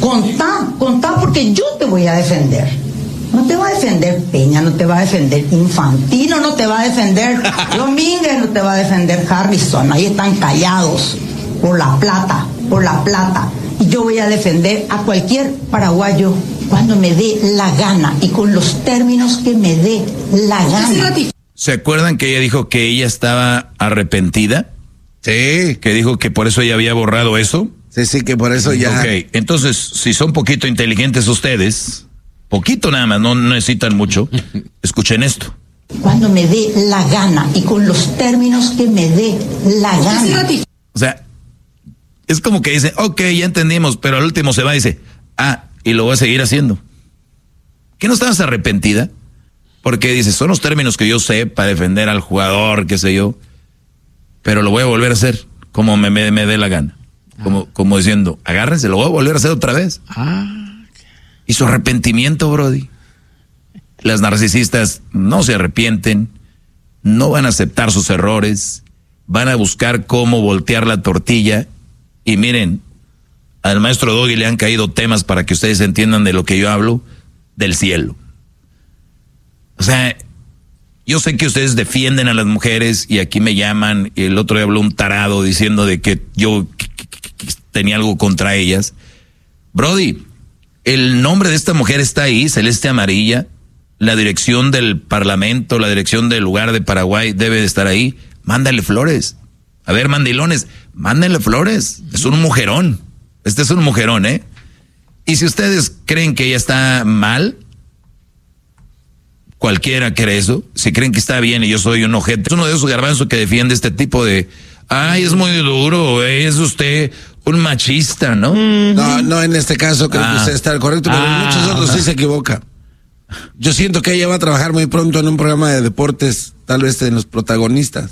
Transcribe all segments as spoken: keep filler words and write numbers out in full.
Contá, contá porque yo te voy a defender. No te va a defender Peña, no te va a defender Infantino, no te va a defender Domínguez, no te va a defender Harrison. Ahí están callados por la plata, por la plata. Y yo voy a defender a cualquier paraguayo cuando me dé la gana y con los términos que me dé la gana. ¿Se acuerdan que ella dijo que ella estaba arrepentida? Sí. Que dijo que por eso ella había borrado eso. Sí, sí, que por eso ya. Ok, entonces, si son poquito inteligentes ustedes, poquito nada más, no necesitan mucho, escuchen esto. Cuando me dé la gana y con los términos que me dé la gana. O sea, es como que dice, ok, ya entendimos, pero al último se va y dice, ah, y lo voy a seguir haciendo. ¿Qué no estabas arrepentida? Porque dice, son los términos que yo sé para defender al jugador, qué sé yo, pero lo voy a volver a hacer como me, me, me dé la gana. Como, como diciendo, agárrense, lo voy a volver a hacer otra vez. Ah. Y su arrepentimiento, Brody. Las narcisistas no se arrepienten, no van a aceptar sus errores, van a buscar cómo voltear la tortilla. Y miren, al maestro Doggy le han caído temas para que ustedes entiendan de lo que yo hablo, del cielo. O sea, yo sé que ustedes defienden a las mujeres y aquí me llaman, y el otro día habló un tarado diciendo de que yo que, que, que tenía algo contra ellas. Brody, el nombre de esta mujer está ahí, celeste amarilla, la dirección del parlamento, la dirección del lugar de Paraguay debe de estar ahí. Mándale flores. A ver, mandilones, mándenle flores. Es un mujerón. Este es un mujerón, ¿eh? Y si ustedes creen que ella está mal, cualquiera cree eso. Si creen que está bien y yo soy un ojete, es uno de esos garbanzos que defiende este tipo de, ay, es muy duro, es usted un machista, ¿no? No, no, en este caso creo Ah. que usted está correcto, pero Ah. en muchos otros sí se equivoca. Yo siento que ella va a trabajar muy pronto en un programa de deportes, tal vez en los protagonistas.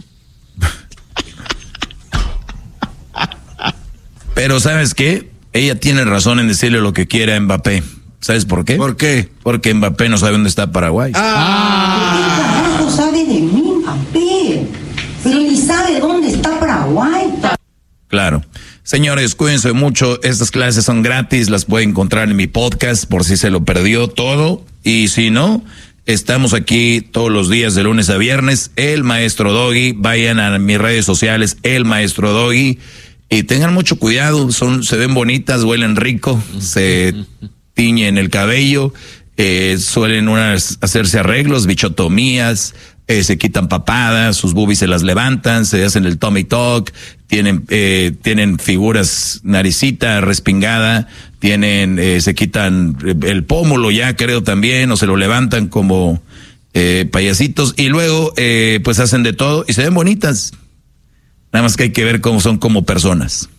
Pero ¿sabes qué? Ella tiene razón en decirle lo que quiere a Mbappé. ¿Sabes por qué? ¿Por qué? Porque Mbappé no sabe dónde está Paraguay. ¿Qué carajo sabe de mí, Mbappé? Pero ni sabe dónde está Paraguay. Claro. Señores, cuídense mucho. Estas clases son gratis. Las pueden encontrar en mi podcast por si se lo perdió todo. Y si no, estamos aquí todos los días de lunes a viernes. El Maestro Doggy. Vayan a mis redes sociales, El Maestro Doggy. Y tengan mucho cuidado. Son, se ven bonitas, huelen rico, se tiñen el cabello, eh, suelen unas hacerse arreglos, bichotomías, eh, se quitan papadas, sus boobies se las levantan, se hacen el tummy tuck, tienen, eh, tienen figuras, naricita respingada, tienen, eh, se quitan el pómulo ya creo también, o se lo levantan como eh, payasitos, y luego eh, pues hacen de todo y se ven bonitas. Nada más que hay que ver cómo son como personas.